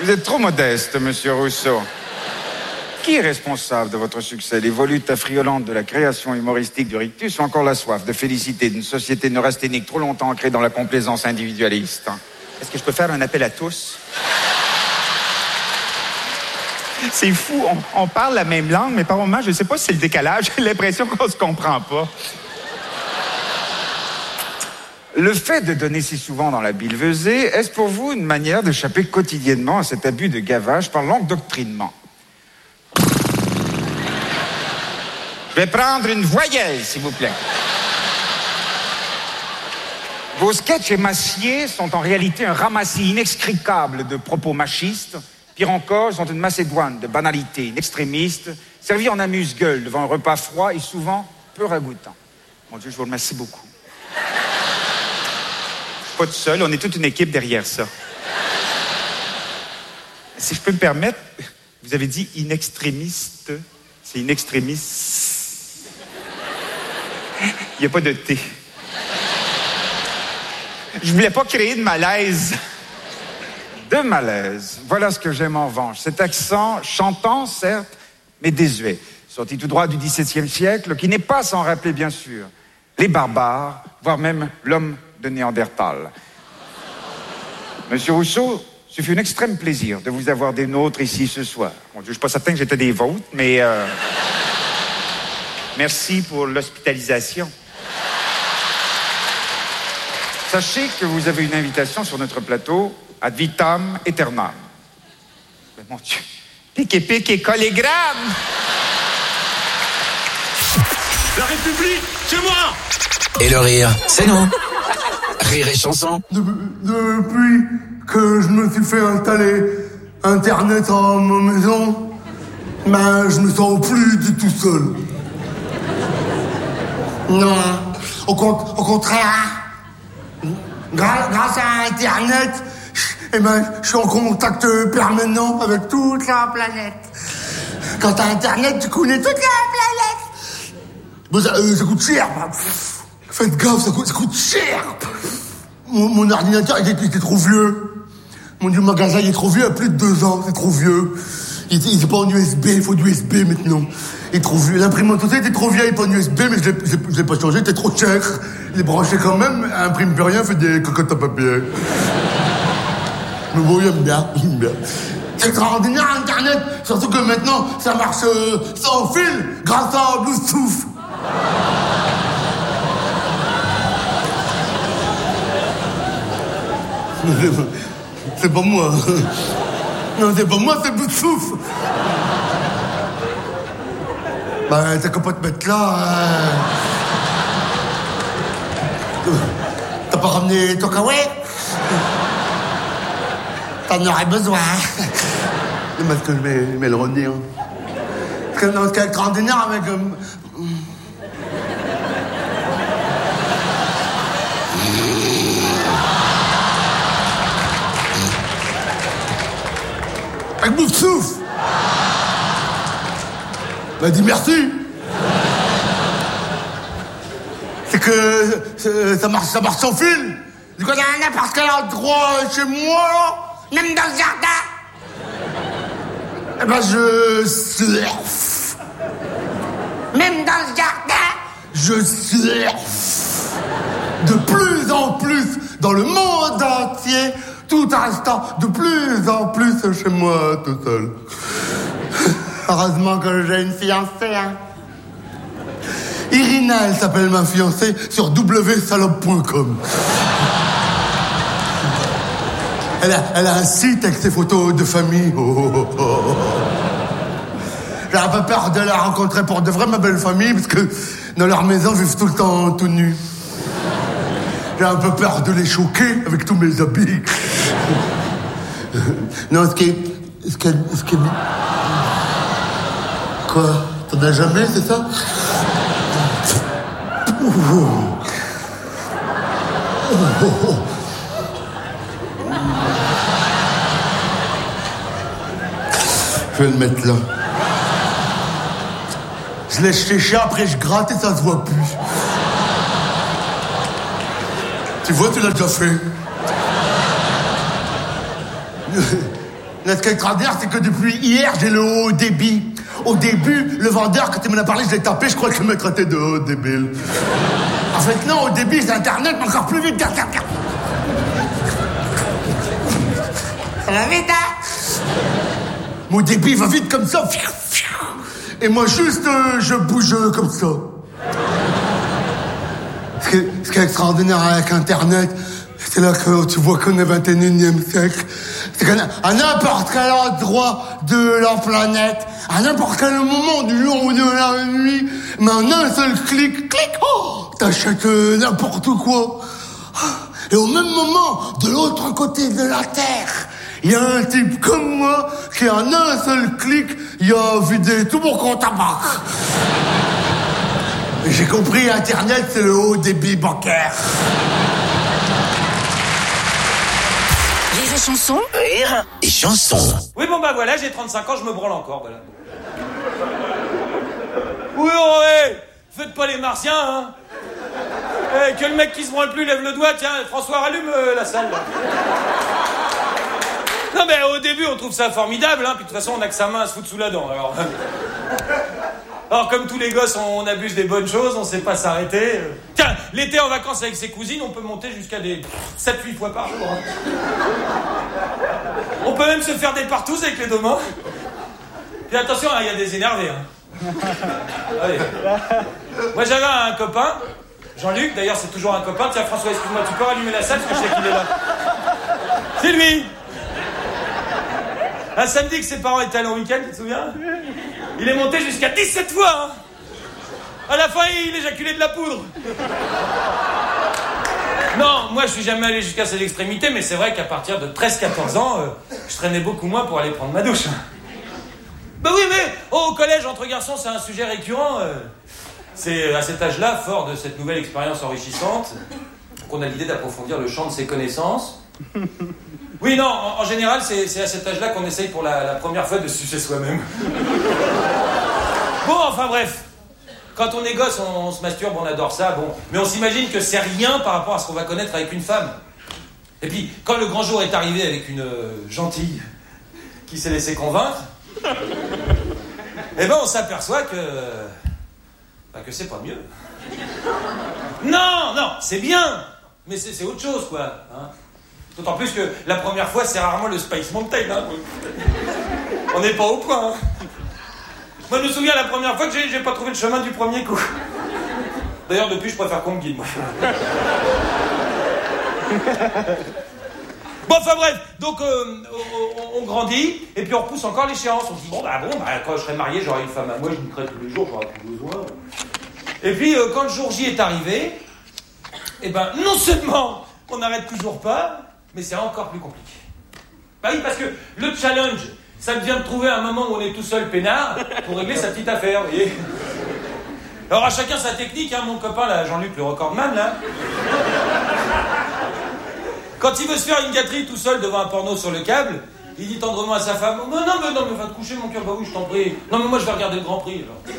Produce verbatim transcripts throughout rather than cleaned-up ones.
Vous êtes trop modeste, monsieur Rousseau. Qui est responsable de votre succès? Les volutes affriolantes de la création humoristique du rictus ou encore la soif de félicité d'une société neurasthénique trop longtemps ancrée dans la complaisance individualiste? Est-ce que je peux faire un appel à tous? C'est fou, on, on parle la même langue, mais par moments, je ne sais pas si c'est le décalage, j'ai l'impression qu'on se comprend pas. Le fait de donner si souvent dans la billevesée, est-ce pour vous une manière d'échapper quotidiennement à cet abus de gavage par l'endoctrinement? Je vais prendre une voyelle, s'il vous plaît. Vos sketchs émaciés sont en réalité un ramassis inextricable de propos machistes. Pire encore, ils sont une macédoine de banalités extrémistes, servis en amuse-gueule devant un repas froid et souvent peu ragoûtant. Mon Dieu, je vous remercie beaucoup. Pas tout seul, on est toute une équipe derrière ça. Si je peux me permettre, vous avez dit inextrémiste. C'est inextrémiste. Il n'y a pas de T. Je voulais pas créer de malaise. De malaise. Voilà ce que j'aime en revanche. Cet accent chantant, certes, mais désuet. Sorti tout droit du dix-septième siècle, qui n'est pas sans rappeler, bien sûr, les barbares, voire même l'homme de Néandertal. Monsieur Rousseau, ce fut un extrême plaisir de vous avoir des nôtres ici ce soir. Mon Dieu, je ne suis pas certain que j'étais des vôtres, mais euh... merci pour l'hospitalisation. Sachez que vous avez une invitation sur notre plateau ad vitam aeternam. Mais mon Dieu, pique et pique et collégramme! La République, c'est moi! Et le rire, c'est nous. Rire et chanson. De, depuis que je me suis fait installer Internet en ma maison, ben, je me sens plus du tout seul. Non, au, au contraire, grâce, grâce à Internet, eh ben, je suis en contact permanent avec toute la planète. Quand t'as Internet, tu connais toute la planète. Bon, ça, euh, ça coûte cher. Faites gaffe, ça coûte, ça coûte cher. Mon, mon ordinateur, il était, il était trop vieux. Mon Dieu, le magasin, il est trop vieux, il a plus de deux ans, c'est trop vieux. Il, il est pas en U S B, il faut du U S B maintenant. Il est trop vieux. L'imprimante aussi était trop vieille, pas en U S B, mais je l'ai, je l'ai, je l'ai pas changé, il était trop cher. Il est branché quand même, imprime plus rien, fait des cocottes à papier. Mais bon, il aime bien, il aime bien. C'est extraordinaire, Internet. Surtout que maintenant, ça marche euh, sans fil, grâce à Bluetooth. C'est pas moi. Non, c'est pas moi, c'est Bluetooth. Bah, t'as qu'à pas te mettre là. Hein. T'as pas ramené ton kawaii? T'en aurais besoin. Parce que je vais, je vais le redire. Parce que dans ce cas extraordinaire avec... Euh, avec Bluetooth. Bah dis merci. C'est que c'est, ça marche, ça marche sans fil. Du coup, il y a n'importe quel endroit chez moi, là, même dans le jardin. Eh ben je surfe. Même dans le jardin, je surfe. De plus en plus dans le monde entier. Tout instant, de plus en plus chez moi, tout seul. Heureusement que j'ai une fiancée, hein. Irina, elle s'appelle ma fiancée, sur w salope point com. Elle a, elle a un site avec ses photos de famille. Oh, oh, oh, oh. J'ai un peu peur de la rencontrer pour de vrai, ma belle famille, parce que dans leur maison, ils vivent tout le temps tout nus. J'ai un peu peur de les choquer avec tous mes habits. Non, ce qui est... Ce qui est... Ce qui est... Quoi? T'en as jamais, c'est ça? Oh. Oh, oh. Je vais le mettre là. Je l'ai séché, après je gratte et ça se voit plus. Tu vois, tu l'as déjà fait. ce qui est extraordinaire, c'est que depuis hier, j'ai le haut débit. Au début, le vendeur, quand il m'en a parlé, je l'ai tapé, je crois qu'il me traitait de haut débile. En fait, non, au débit, c'est Internet, mais encore plus vite. Ça va vite, hein? Mon débit va vite comme ça. Et moi, juste, euh, je bouge comme ça. Ce qui, est, ce qui est extraordinaire avec Internet, c'est là que tu vois qu'on est au vingt et unième siècle. C'est qu'à n'importe quel endroit de la planète, à n'importe quel moment du jour ou de la nuit, mais en un seul clic, clic, oh, t'achètes euh, n'importe quoi. Et au même moment, de l'autre côté de la Terre, il y a un type comme moi qui, en un seul clic, il a vidé tout mon compte à banque. Et j'ai compris, Internet, c'est le haut débit bancaire. Rire et chanson. Rire et chanson. Oui, bon bah voilà, j'ai trente-cinq ans, je me branle encore, voilà. Oui, oh, hey, faites pas les martiens, hein. Hey, que le mec qui se branle plus lève le doigt, tiens, François, rallume euh, la salle, là. Non, mais au début, on trouve ça formidable, hein, puis de toute façon, on a que sa main à se foutre sous la dent, alors... Alors, comme tous les gosses, on abuse des bonnes choses, on sait pas s'arrêter. Tiens, l'été en vacances avec ses cousines, on peut monter jusqu'à des sept huit fois par jour. On peut même se faire des partous avec les domins. Puis attention, il y a des énervés. Hein. Allez. Moi, j'avais un copain, Jean-Luc, d'ailleurs, c'est toujours un copain. Tiens, François, excuse-moi, tu peux rallumer la salle parce que je sais qu'il est là. C'est lui. Un samedi que ses parents étaient allés en week-end, tu te souviens? Il est monté jusqu'à dix-sept fois, hein. À la fin, il éjaculait de la poudre. Non, moi, je suis jamais allé jusqu'à cette extrémité, mais c'est vrai qu'à partir de treize quatorze ans, euh, je traînais beaucoup moins pour aller prendre ma douche. Bah oui, mais oh, au collège, entre garçons, c'est un sujet récurrent. Euh, c'est à cet âge-là, fort de cette nouvelle expérience enrichissante, qu'on a l'idée d'approfondir le champ de ses connaissances. Oui, non, en, en général, c'est, c'est à cet âge-là qu'on essaye pour la, la première fois de se sucer soi-même. Bon, enfin bref. Quand on est gosse, on, on se masturbe, on adore ça, bon. Mais on s'imagine que c'est rien par rapport à ce qu'on va connaître avec une femme. Et puis, quand le grand jour est arrivé avec une euh, gentille qui s'est laissée convaincre, eh ben on s'aperçoit que... Bah, que c'est pas mieux. Non, non, c'est bien, mais c'est, c'est autre chose, quoi, hein. D'autant plus que la première fois, c'est rarement le Space Mountain. Hein. On n'est pas au point. Hein. Moi, je me souviens la première fois que j'ai, j'ai pas trouvé le chemin du premier coup. D'ailleurs, depuis, je préfère qu'on me guide, moi. Bon, enfin bref. Donc, euh, on, on grandit, et puis on repousse encore l'échéance. On se dit, bon, bah bon, bah, quand je serai marié, j'aurai une femme à moi, je me crée tous les jours, j'aurai plus besoin. Et puis, euh, quand le jour J est arrivé, eh ben, non seulement on n'arrête toujours pas, mais c'est encore plus compliqué. Bah oui, parce que le challenge, ça devient de trouver un moment où on est tout seul peinard pour régler sa petite affaire, vous voyez. Alors à chacun sa technique, hein, mon copain là, Jean-Luc le recordman là. Quand il veut se faire une gâterie tout seul devant un porno sur le câble, il dit tendrement à sa femme, oh, non, mais non, mais va te coucher mon cœur, bah oui, je t'en prie. Non, mais moi je vais regarder le Grand Prix, alors.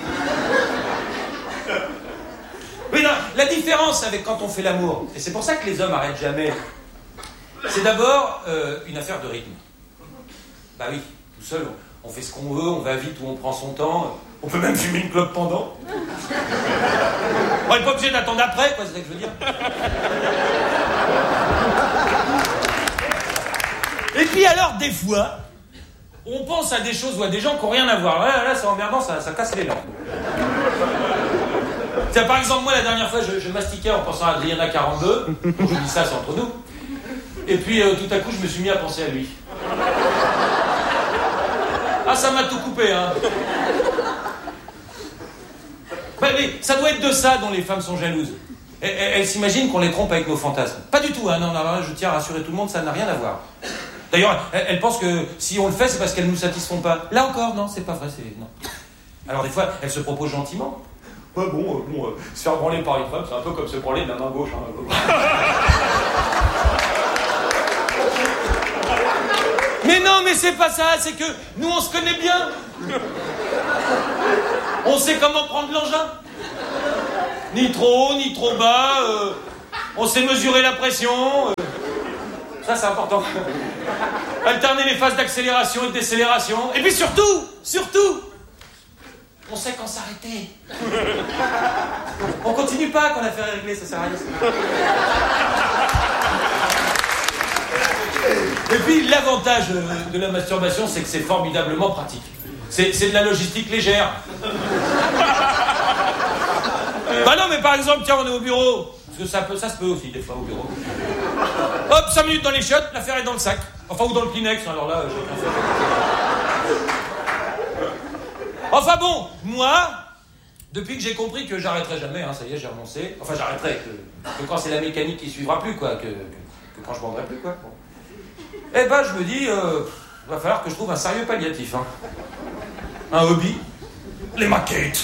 Oui, non, la différence avec quand on fait l'amour, et c'est pour ça que les hommes arrêtent jamais, c'est d'abord euh, une affaire de rythme. Bah oui, tout seul, on, on fait ce qu'on veut, on va vite ou on prend son temps, on peut même fumer une clope pendant. On n'est pas obligé d'attendre après, quoi, c'est ça que je veux dire. Et puis alors, des fois, on pense à des choses ou à des gens qui n'ont rien à voir. Là, là c'est emmerdant, ça, ça casse les langues. Tiens, par exemple, moi, la dernière fois, je, je mastiquais en pensant à Adriana quarante-deux. Je dis ça, c'est entre nous. Et puis, euh, tout à coup, je me suis mis à penser à lui. Ah, ça m'a tout coupé, hein. Bah, mais ça doit être de ça dont les femmes sont jalouses. Elles, elles, elles s'imaginent qu'on les trompe avec nos fantasmes. Pas du tout, hein. Non, non, non, je tiens à rassurer tout le monde, ça n'a rien à voir. D'ailleurs, elles, elles pensent que si on le fait, c'est parce qu'elles ne nous satisfont pas. Là encore, non, c'est pas vrai, c'est... non. Alors, des fois, elles se proposent gentiment. Ouais, bon, euh, bon, euh, se faire branler par une femme, c'est un peu comme se branler de la main gauche, hein. Mais non, mais c'est pas ça, c'est que nous, on se connaît bien. On sait comment prendre l'engin. Ni trop haut, ni trop bas. Euh, on sait mesurer la pression. Euh, Ça, c'est important. Alterner les phases d'accélération et de décélération. Et puis surtout, surtout, on sait quand s'arrêter. On continue pas quand l'affaire est réglée, ça sert à rien. Et puis, l'avantage de la masturbation, c'est que c'est formidablement pratique. C'est, c'est de la logistique légère. Bah non, mais par exemple, tiens, on est au bureau. Parce que ça, peut, ça se peut aussi, des fois, au bureau. Hop, cinq minutes dans les chiottes, l'affaire est dans le sac. Enfin, ou dans le Kleenex, alors là, j'ai rien fait. Enfin bon, moi, depuis que j'ai compris que j'arrêterai jamais, hein, ça y est, j'ai renoncé. Enfin, j'arrêterai, que, que quand c'est la mécanique qui suivra plus, quoi, que, que, que quand je vendrai plus, quoi. Bon. Eh ben, je me dis, euh, il va falloir que je trouve un sérieux palliatif, hein. Un hobby, les maquettes.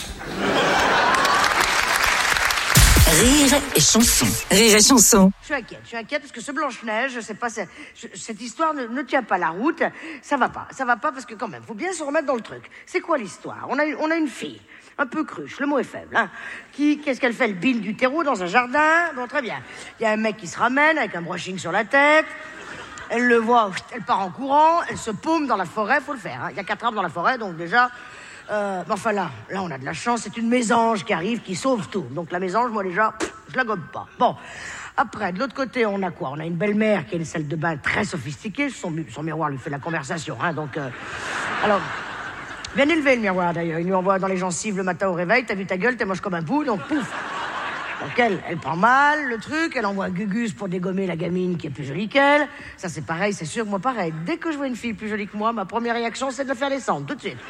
Rire et chanson. Rire et chanson. Je suis inquiète, je suis inquiète parce que ce Blanche-Neige, je sais pas, c'est, je, cette histoire ne, ne tient pas la route. Ça va pas, ça va pas parce que quand même, faut bien se remettre dans le truc. C'est quoi l'histoire? On a, on a une fille, un peu cruche, le mot est faible, hein, qui, qu'est-ce qu'elle fait? Elle bine du terreau dans un jardin. Bon, très bien. Il y a un mec qui se ramène avec un brushing sur la tête. Elle le voit, elle part en courant, elle se paume dans la forêt, faut le faire. Hein. Il y a quatre arbres dans la forêt, donc déjà... Euh, mais enfin là, là on a de la chance, c'est une mésange qui arrive, qui sauve tout. Donc la mésange, moi déjà, pff, je la gobe pas. Bon, après, de l'autre côté, on a quoi? On a une belle-mère qui a une salle de bain très sophistiquée, son, son miroir lui fait la conversation, hein, donc... Euh, alors, bien élevé le miroir d'ailleurs, il lui envoie dans les gencives le matin au réveil, t'as vu ta gueule, t'es moche comme un pou, donc pouf. Donc elle, elle prend mal le truc, elle envoie Gugus pour dégommer la gamine qui est plus jolie qu'elle. Ça c'est pareil, c'est sûr que moi pareil. Dès que je vois une fille plus jolie que moi, ma première réaction c'est de la faire descendre, tout de suite.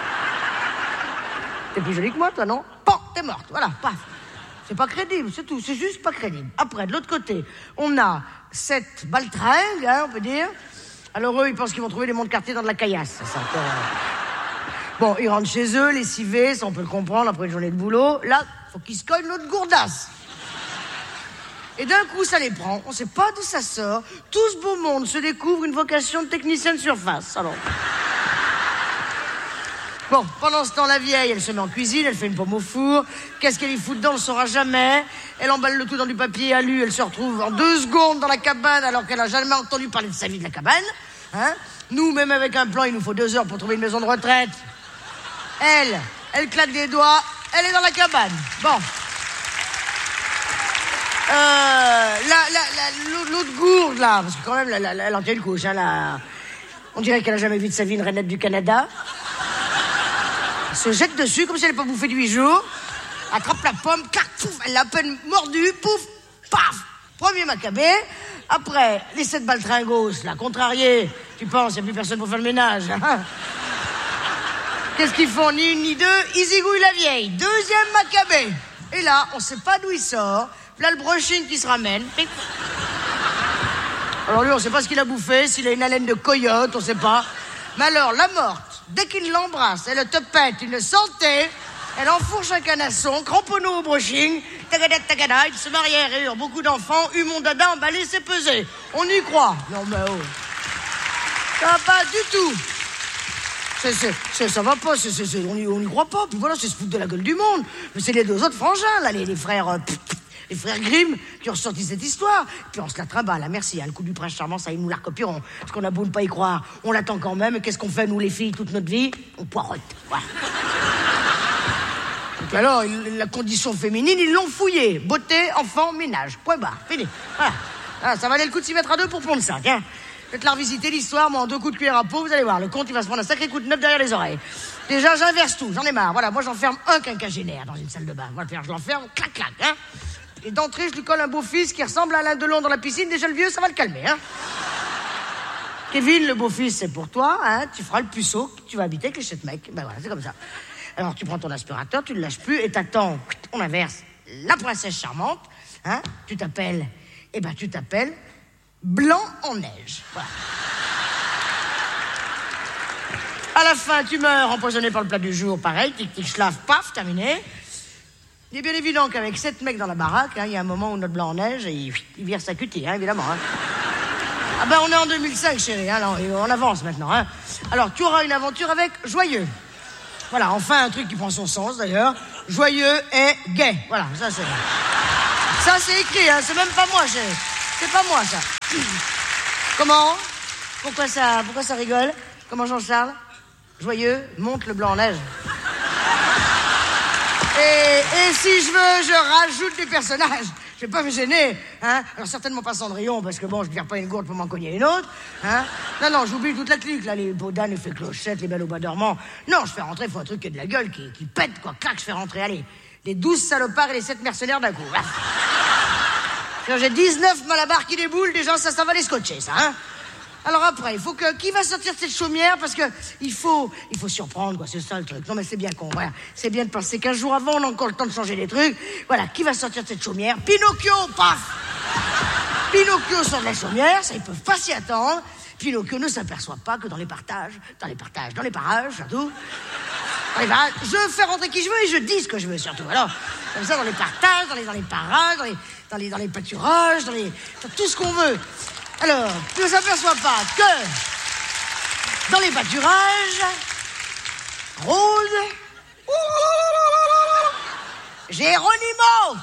T'es plus jolie que moi, toi, non? Pan, t'es morte, voilà, paf. C'est pas crédible, c'est tout, c'est juste pas crédible. Après, de l'autre côté, on a cette baltringue, hein, on peut dire. Alors eux, ils pensent qu'ils vont trouver des monts de quartier dans de la caillasse. Ça, encore... Bon, ils rentrent chez eux, lessivés, ça on peut le comprendre, après une journée de boulot. Là, faut qu'ils se cognent l'autre gourdasse. Et d'un coup, ça les prend, on sait pas d'où ça sort. Tout ce beau monde se découvre une vocation de technicienne de surface, alors... Bon, pendant ce temps, la vieille, elle se met en cuisine, elle fait une pomme au four. Qu'est-ce qu'elle y fout dedans, on ne le saura jamais. Elle emballe le tout dans du papier alu, elle se retrouve en deux secondes dans la cabane alors qu'elle n'a jamais entendu parler de sa vie de la cabane. Hein? Nous, même avec un plan, il nous faut deux heures pour trouver une maison de retraite. Elle, elle claque des doigts, elle est dans la cabane. Bon. Euh, la, la, la, l'autre gourde, là, parce que quand même, la, la, la, elle en tient une couche, hein, là. On dirait qu'elle a jamais vu de sa vie une rainette du Canada. Elle se jette dessus comme si elle n'avait pas bouffé de huit jours. Attrape la pomme, clac, pouf, elle l'a à peine mordue, pouf, paf. Premier macabé. Après, les sept baltringos, là, contrariés. Tu penses, il n'y a plus personne pour faire le ménage. Hein? Qu'est-ce qu'ils font? Ni une ni deux, ils zigouillent la vieille. Deuxième macabé. Et là, on ne sait pas d'où il sort. Là, le brushing qui se ramène. Alors lui, on ne sait pas ce qu'il a bouffé, s'il a une haleine de coyote, on ne sait pas. Mais alors, la morte, dès qu'il l'embrasse, elle te pète une santé, elle enfourche un canasson, cramponneau au brushing, tagada, tagada, il se marie à rire, beaucoup d'enfants, eu mon dada emballé, c'est pesé. On y croit. Non mais oh. Ça va pas du tout. C'est, c'est, c'est, ça va pas, c'est, c'est, c'est, on, y, on y croit pas. Puis voilà, c'est se foutre de la gueule du monde. Mais c'est les deux autres frangins, là, les, les frères... Euh, pff, les frères Grimm qui ont sorti cette histoire. Puis on se la trimballe, merci. Hein, le coup du prince charmant, ça, ils nous la recopieront. Parce qu'on a beau ne pas y croire, on l'attend quand même. Et qu'est-ce qu'on fait, nous, les filles, toute notre vie? On poirote. Voilà. Donc alors, la condition féminine, ils l'ont fouillée. Beauté, enfant, ménage. Point barre. Fini. Voilà. Ah, ça valait le coup de s'y mettre à deux pour prendre ça. Tiens. Faites la revisiter l'histoire, moi, en deux coups de cuillère à peau, vous allez voir. Le compte, il va se prendre un sacré coup de neuf derrière les oreilles. Déjà, j'inverse tout. J'en ai marre. Voilà, moi, j'enferme un quinquagénaire dans une salle de bain. Voilà, je l'enferme, clac, clac, hein. Et d'entrée, je lui colle un beau-fils qui ressemble à Alain Delon dans la piscine. Déjà, le vieux, ça va le calmer, hein. Kevin, le beau-fils, c'est pour toi, hein. Tu feras le puceau, tu vas habiter avec les sept mecs. Ben voilà, c'est comme ça. Alors, tu prends ton aspirateur, tu le lâches plus et t'attends. On inverse. La princesse charmante, hein. Tu t'appelles, eh ben, tu t'appelles Blanc en neige. Voilà. À la fin, tu meurs empoisonné par le plat du jour, pareil, tic, tic, schlaf, paf, terminé. Il est bien évident qu'avec sept mecs dans la baraque, il hein, y a un moment où notre Blanc en neige, il, il vire sa cutie, hein, évidemment. Hein. Ah ben, on est en deux mille cinq, chérie, hein, alors, on avance maintenant. Hein. Alors, tu auras une aventure avec Joyeux. Voilà, enfin, un truc qui prend son sens, d'ailleurs. Joyeux et gay. Voilà, ça, c'est... Ça, c'est écrit, hein, c'est même pas moi, chérie. C'est pas moi, ça. Comment? Pourquoi ça, pourquoi ça rigole? Comment Jean-Charles? Joyeux, monte le blanc en neige. Et, et si je veux, je rajoute des personnages. Je vais pas me gêner, hein. Alors certainement pas Cendrillon, parce que bon, je ne vire pas une gourde pour m'en cogner une autre, hein. Non, non, j'oublie toute la clique, là, les Baudin, les Fées Clochettes, les Belles au Bois dormant. Non, je fais rentrer, il faut un truc qui a de la gueule, qui, qui pète, quoi. Clac, je fais rentrer, allez, les douze salopards et les sept mercenaires d'un coup. Quand j'ai dix-neuf malabars qui déboulent, déjà, ça, ça va les scotcher, ça, hein. Alors après, il faut que... Qui va sortir de cette chaumière? Parce que il faut... Il faut surprendre, quoi, c'est ça le truc. Non, mais c'est bien con, voilà. C'est bien de penser qu'un jour avant, on a encore le temps de changer les trucs. Voilà, qui va sortir de cette chaumière? Pinocchio, paf! Pinocchio sort de la chaumière, ça, ils peuvent pas s'y attendre. Pinocchio ne s'aperçoit pas que dans les partages, dans les partages, dans les parages, surtout... Dans les parages, je fais rentrer qui je veux et je dis ce que je veux, surtout. Alors, comme ça, dans les partages, dans les, dans les parages, dans les, dans les, dans les pâturages, dans les... dans tout ce qu'on veut. Alors, tu ne s'aperçois pas que dans les pâturages, Rose, Géronimo.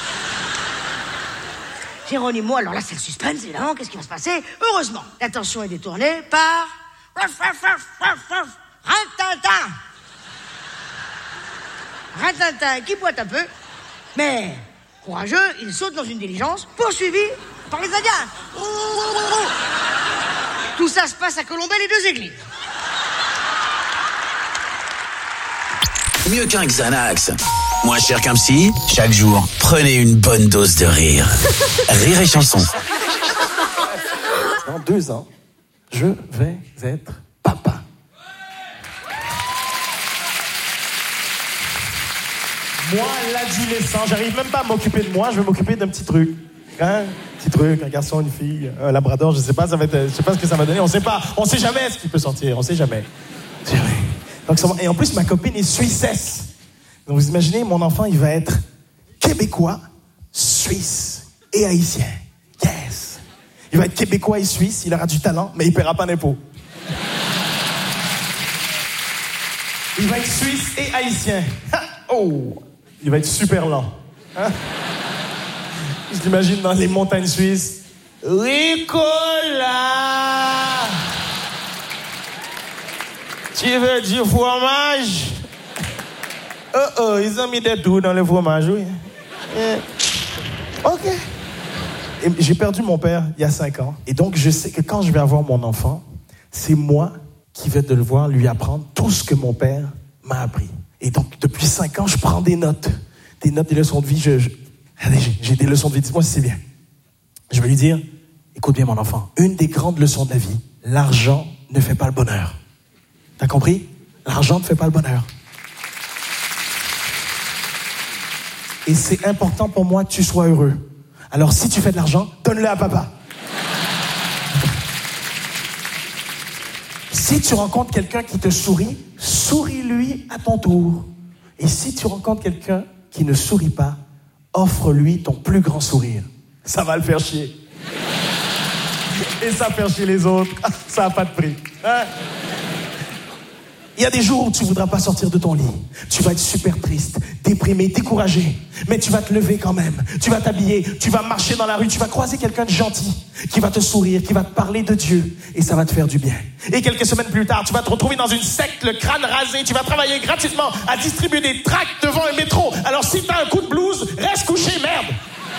Géronimo, alors là c'est le suspense, évidemment, qu'est-ce qui va se passer? Heureusement, l'attention est détournée par Rintintin. Rintintin qui boite un peu, mais courageux, il saute dans une diligence poursuivi par les Indiens. Tout ça se passe à Colombey, les deux églises. Mieux qu'un Xanax. Moins cher qu'un psy, chaque jour, prenez une bonne dose de rire. Rire et chanson. Dans deux ans, je vais être papa. Moi, l'adolescent, j'arrive même pas à m'occuper de moi, je vais m'occuper d'un petit truc. Hein? Petit truc, un garçon, une fille, un labrador, je sais pas, ça va être, je sais pas ce que ça va donner, on sait pas, on sait jamais ce qui peut sortir, on sait jamais. jamais. Donc, ça va, et en plus, ma copine est suissesse. Donc, vous imaginez, mon enfant, il va être québécois, suisse et haïtien. Yes! Il va être québécois et suisse, il aura du talent, mais il paiera pas d'impôts. Il va être suisse et haïtien. Oh! Il va être super lent. Hein? Je l'imagine dans les montagnes suisses. Ricola! Tu veux du fromage? Oh oh, ils ont mis des trous dans le fromage, oui. Et... Ok. Et j'ai perdu mon père il y a cinq ans. Et donc, je sais que quand je vais avoir mon enfant, c'est moi qui vais devoir lui apprendre tout ce que mon père m'a appris. Et donc, depuis cinq ans, je prends des notes. Des notes, des leçons de vie. Je, je... Allez, j'ai, j'ai des leçons de vie. Dis-moi si c'est bien. Je vais lui dire, écoute bien mon enfant, une des grandes leçons de la vie, l'argent ne fait pas le bonheur. T'as compris? L'argent ne fait pas le bonheur. Et c'est important pour moi que tu sois heureux. Alors si tu fais de l'argent, donne-le à papa. Si tu rencontres quelqu'un qui te sourit, souris-lui à ton tour. Et si tu rencontres quelqu'un qui ne sourit pas, offre-lui ton plus grand sourire. Ça va le faire chier. Et ça fait chier les autres. Ça n'a pas de prix. Hein? Il y a des jours où tu ne voudras pas sortir de ton lit. Tu vas être super triste, déprimé, découragé. Mais tu vas te lever quand même. Tu vas t'habiller, tu vas marcher dans la rue, tu vas croiser quelqu'un de gentil qui va te sourire, qui va te parler de Dieu. Et ça va te faire du bien. Et quelques semaines plus tard, tu vas te retrouver dans une secte, le crâne rasé. Tu vas travailler gratuitement à distribuer des tracts devant un métro. Alors si t'as un coup de blues, reste couché, merde.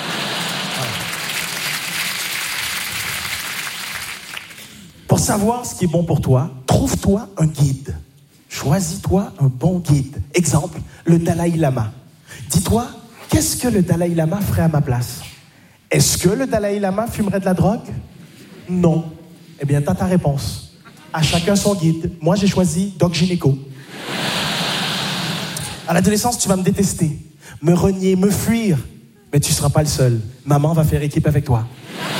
Pour savoir ce qui est bon pour toi, trouve-toi un guide. Choisis-toi un bon guide. Exemple, le Dalai Lama. Dis-toi, qu'est-ce que le Dalai Lama ferait à ma place? Est-ce que le Dalai Lama fumerait de la drogue? Non. Eh bien, t'as ta réponse. À chacun son guide. Moi, j'ai choisi Doc Gynéco. À l'adolescence, tu vas me détester, me renier, me fuir. Mais tu ne seras pas le seul. Maman va faire équipe avec toi.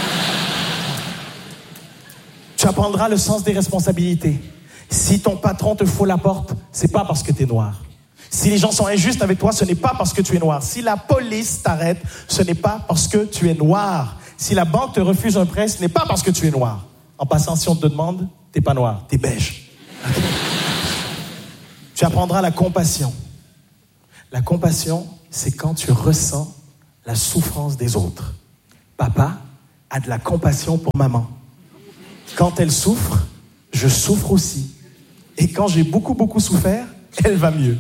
Tu apprendras le sens des responsabilités. Si ton patron te fout la porte, c'est pas parce que tu es noir. Si les gens sont injustes avec toi, ce n'est pas parce que tu es noir. Si la police t'arrête, ce n'est pas parce que tu es noir. Si la banque te refuse un prêt, ce n'est pas parce que tu es noir. En passant, si on te demande, t'es pas noir, t'es beige. Okay. Tu apprendras la compassion. La compassion, c'est quand tu ressens la souffrance des autres. Papa a de la compassion pour maman. Quand elle souffre, je souffre aussi. Et quand j'ai beaucoup, beaucoup souffert, elle va mieux.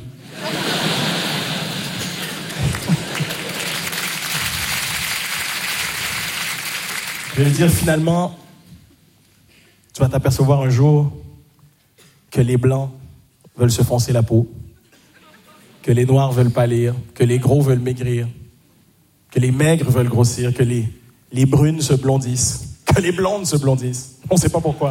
Je vais dire finalement, tu vas t'apercevoir un jour que les blancs veulent se foncer la peau, que les noirs veulent pâlir, que les gros veulent maigrir, que les maigres veulent grossir, que les, les brunes se blondissent, que les blondes se blondissent. On ne sait pas pourquoi.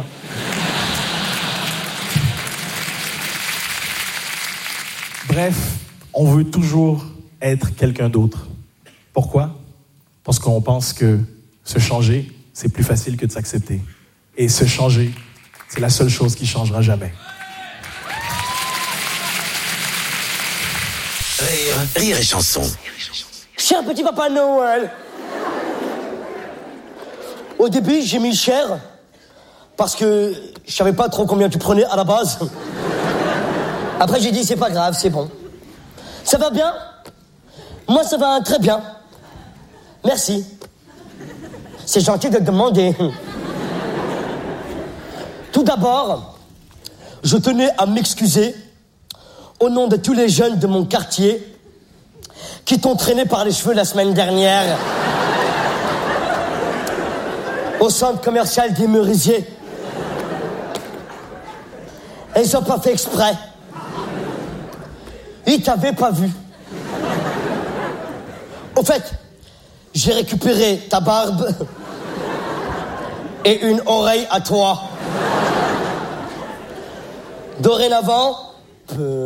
Bref, on veut toujours être quelqu'un d'autre. Pourquoi? Parce qu'on pense que se changer, c'est plus facile que de s'accepter. Et se changer, c'est la seule chose qui changera jamais. Rire, rire et chanson. Cher petit papa Noël, au début j'ai mis cher parce que je savais pas trop combien tu prenais à la base. Après j'ai dit c'est pas grave, c'est bon. Ça va bien? Moi ça va très bien. Merci. C'est gentil de demander. Tout d'abord, je tenais à m'excuser au nom de tous les jeunes de mon quartier qui t'ont traîné par les cheveux la semaine dernière au centre commercial des Merisiers. Et ils n'ont pas fait exprès. Ils t'avaient pas vu. Au fait, j'ai récupéré ta barbe et une oreille à toi. Dorénavant, peu...